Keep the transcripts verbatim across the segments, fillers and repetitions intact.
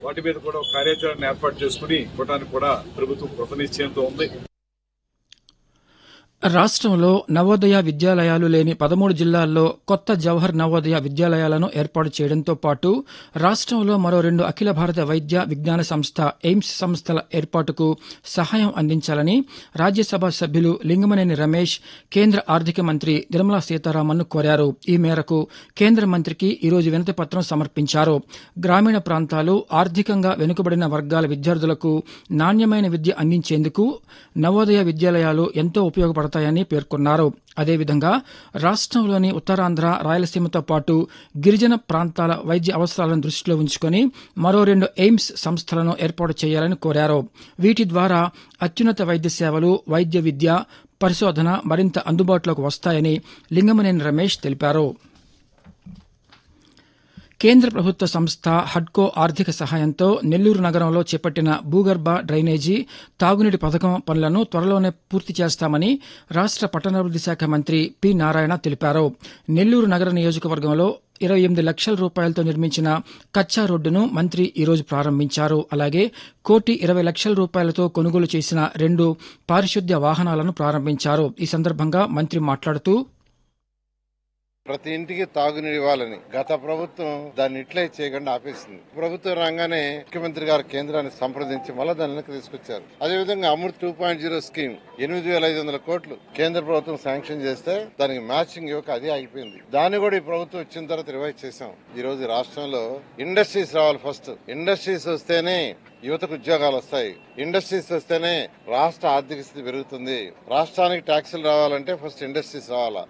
వాటి మీద కూడా ఒక కార్యాచరణ ఏర్పాటు చేసుకుని ఇవ్వడానికి కూడా ప్రభుత్వం కృతనిశ్చయంతో ఉంది. రాష్ట్రంలో నవోదయ విద్యాలయాలు లేని పదమూడు జిల్లాల్లో కొత్త జవహర్ నవోదయ విద్యాలయాలను ఏర్పాటు చేయడంతో పాటు రాష్ట్రంలో మరో రెండు అఖిల భారత వైద్య విజ్ఞాన సంస్థ ఎయిమ్స్ సంస్థల ఏర్పాటుకు సహాయం అందించాలని రాజ్యసభ సభ్యులు లింగమనేని రమేష్ కేంద్ర ఆర్థిక మంత్రి నిర్మలా సీతారామన్ను కోరారు. ఈ మేరకు కేంద్ర మంత్రికి ఈరోజు వినతి పత్రం సమర్పించారు. గ్రామీణ ప్రాంతాలు, ఆర్థికంగా వెనుకబడిన వర్గాల విద్యార్థులకు నాణ్యమైన విద్య అందించేందుకు నవోదయ విద్యాలయాలు ఎంతో ఉపయోగపడతాయి తాయని పేర్కొన్నారు. అదేవిధంగా రాష్ట్రంలోని ఉత్తరాంధ్ర, రాయలసీమతో పాటు గిరిజన ప్రాంతాల వైద్య అవసరాలను దృష్టిలో ఉంచుకుని మరో రెండు ఎయిమ్స్ సంస్థలను ఏర్పాటు చేయాలని కోరారు. వీటి ద్వారా అత్యున్నత వైద్య సేవలు, వైద్య విద్య, పరిశోధన మరింత అందుబాటులోకి వస్తాయని లింగమనేని రమేష్ తెలిపారు. కేంద్ర ప్రభుత్వ సంస్థ హడ్కో ఆర్థిక సహాయంతో నెల్లూరు నగరంలో చేపట్టిన భూగర్భ డ్రైనేజీ, తాగునీటి పథకం పనులను త్వరలోనే పూర్తి చేస్తామని రాష్ట పట్టణాభివృద్ది శాఖ మంత్రి పి నారాయణ తెలిపారు. నెల్లూరు నగర నియోజకవర్గంలో ఇరవై ఎనిమిది లక్షల రూపాయలతో నిర్మించిన కచ్చా రోడ్డును మంత్రి ఈరోజు ప్రారంభించారు. అలాగే కోటి ఇరవై లక్షల రూపాయలతో కొనుగోలు చేసిన రెండు పారిశుద్ధ్య వాహనాలను ప్రారంభించారు. ఈ సందర్భంగా మంత్రి మాట్లాడుతూ, ప్రతి ఇంటికి తాగునీరు ఇవ్వాలని గత ప్రభుత్వం దాన్ని ఇట్లే చేయకుండా ఆపేసింది. ప్రభుత్వం రాగానే ముఖ్యమంత్రి గారు కేంద్రాన్ని సంప్రదించి మళ్ళీ దాన్ని వెనక్కి తీసుకొచ్చారు. అదేవిధంగా Amrit two point zero scheme ఎనిమిది వేల ఐదు వందల కోట్లు కేంద్ర ప్రభుత్వం శాంక్షన్ చేస్తే దానికి మ్యాచింగ్ ఇవ్వక అది ఆగిపోయింది. దాన్ని కూడా ఈ ప్రభుత్వం వచ్చిన తర్వాత రివైజ్ చేశాం. ఈ రోజు రాష్ట్రంలో ఇండస్ట్రీస్ రావాలి. ఫస్ట్ ఇండస్ట్రీస్ వస్తేనే యువతకు ఉద్యోగాలు వస్తాయి. ఇండస్ట్రీస్ వస్తేనే రాష్ట్ర ఆర్థిక స్థితి పెరుగుతుంది. రాష్ట్రానికి ట్యాక్సులు రావాలంటే ఫస్ట్ ఇండస్ట్రీస్ రావాలా.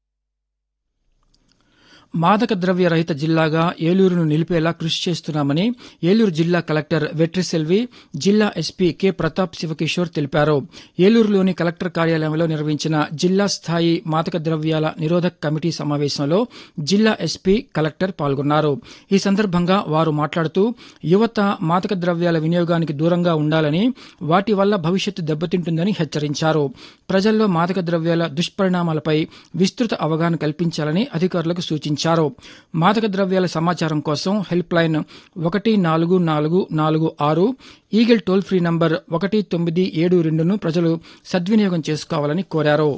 మాదక ద్రవ్య రహిత జిల్లాగా ఏలూరును నిలిపేలా కృషి చేస్తున్నామని ఏలూరు జిల్లా కలెక్టర్ వెట్రిసెల్వి, జిల్లా ఎస్పీ కె ప్రతాప్ శివకిషోర్ తెలిపారు. ఏలూరులోని కలెక్టర్ కార్యాలయంలో నిర్వహించిన జిల్లా స్థాయి మాదక ద్రవ్యాల నిరోధక కమిటీ సమావేశంలో జిల్లా ఎస్పీ, కలెక్టర్ పాల్గొన్నారు. ఈ సందర్భంగా వారు మాట్లాడుతూ యువత మాదక ద్రవ్యాల వినియోగానికి దూరంగా ఉండాలని, వాటి వల్ల భవిష్యత్తు దెబ్బతింటుందని హెచ్చరించారు. ప్రజల్లో మాదక ద్రవ్యాల దుష్పరిణామాలపై విస్తృత అవగాహన కల్పించాలని అధికారులకు సూచించారు. మాదక ద్రవ్యాల సమాచారం కోసం హెల్ప్ లైన్ ఒకటి నాలుగు నాలుగు నాలుగు ఆరు, ఈగల్ టోల్ ఫ్రీ నంబర్ ఒకటి తొమ్మిది ఏడు రెండును ప్రజలు సద్వినియోగం చేసుకోవాలని కోరారు.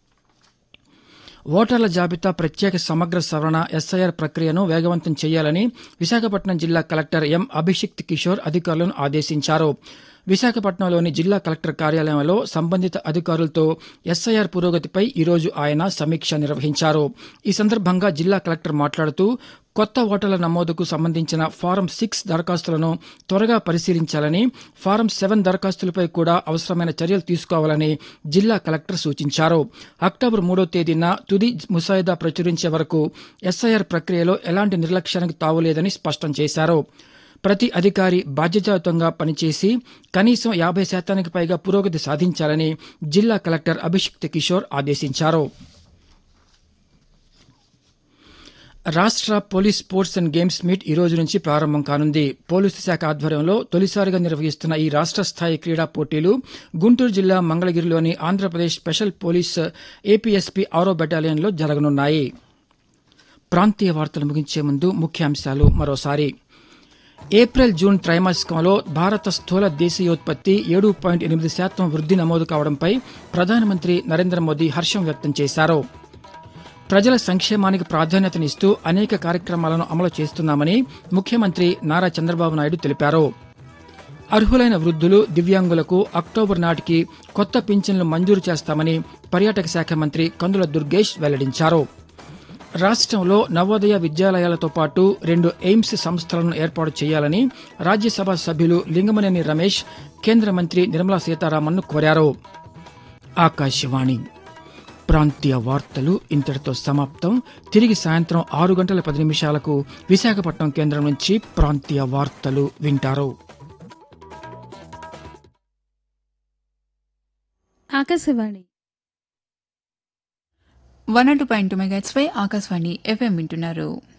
ఓటర్ల జాబితా ప్రత్యేక సమగ్ర సవరణ ఎస్ఐఆర్ ప్రక్రియను వేగవంతం చేయాలని విశాఖపట్నం జిల్లా కలెక్టర్ ఎం అభిషిక్త్ కిషోర్ అధికారులను ఆదేశించారు. విశాఖపట్నంలోని జిల్లా కలెక్టర్ కార్యాలయంలో సంబంధిత అధికారులతో ఎస్ఐఆర్ పురోగతిపై ఈరోజు ఆయన సమీక్ష నిర్వహించారు. ఈ సందర్భంగా జిల్లా కలెక్టర్ మాట్లాడుతూ కొత్త ఓటర్ల నమోదుకు సంబంధించిన ఫారం సిక్స్ దరఖాస్తులను త్వరగా పరిశీలించాలని, ఫారం సెవెన్ దరఖాస్తులపై కూడా అవసరమైన చర్యలు తీసుకోవాలని జిల్లా కలెక్టర్ సూచించారు. అక్టోబర్ మూడో తేదీన తుది ముసాయిదా ప్రచురించే వరకు ఎస్ఐఆర్ ప్రక్రియలో ఎలాంటి నిర్లక్ష్యానికి తావులేదని స్పష్టం చేశారు. ప్రతి అధికారి బాధ్యతాయుతంగా పనిచేసి కనీసం యాభై శాతానికి పైగా పురోగతి సాధించాలని జిల్లా కలెక్టర్ అభిషిక్త్ కిషోర్ ఆదేశించారు. రాష్ట్ర police sports and games meet ఈ రోజు నుంచి ప్రారంభం కానుంది. పోలీసు శాఖ ఆధ్వర్యంలో తొలిసారిగా నిర్వహిస్తున్న ఈ రాష్ట్ర స్థాయి క్రీడా పోటీలు గుంటూరు జిల్లా మంగళగిరిలోని ఆంధ్రప్రదేశ్ స్పెషల్ పోలీస్ ఏపీఎస్పీ ఆరో బెటాలియన్లో జరగనున్నాయి. ప్రాంతీయ వార్తలు ముగించే ముందు ముఖ్యాంశాలు మరోసారి. ఏప్రిల్ జూన్ త్రైమాసికంలో భారత స్థూల దేశీయోత్పత్తి ఏడు పాయింట్ ఎనిమిది శాతం వృద్ధి నమోదు కావడంపై ప్రధానమంత్రి నరేంద్ర మోదీ హర్షం వ్యక్తం చేశారు. ప్రజల సంక్షేమానికి ప్రాధాన్యతనిస్తూ అనేక కార్యక్రమాలను అమలు చేస్తున్నామని ముఖ్యమంత్రి నారా చంద్రబాబు నాయుడు తెలిపారు. అర్హులైన వృద్ధులు, దివ్యాంగులకు అక్టోబర్ నాటికి కొత్త పింఛన్లు మంజూరు చేస్తామని పర్యాటక శాఖ మంత్రి కందుల దుర్గేష్ వెల్లడించారు. రాష్ట్రంలో నవోదయ విద్యాలయాలతో పాటు రెండు ఎయిమ్స్ సంస్థలను ఏర్పాటు చేయాలని రాజ్యసభ సభ్యులు లింగమనేని రమేష్ కేంద్ర మంత్రి నిర్మలా సీతారామన్ను కోరారు. ఆకాశవాణి ప్రాంతీయ వార్తలు ఇంతటితో సమాప్తం. తిరిగి సాయంత్రం ఆరు గంటల పది నిమిషాలకు విశాఖపట్నం కేంద్రం నుంచి ప్రాంతీయ వార్తలు వింటారు. Akashvani one two point two మెగాట్స్ పై ఆకాశవాణి ఎఫ్ఎం వింటున్నారు.